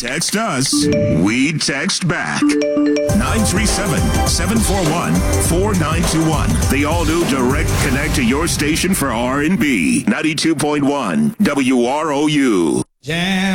Text us. We text back. 937-741-4921. The all-new Direct Connect to your station for R&B. 92.1 WROU. Jam.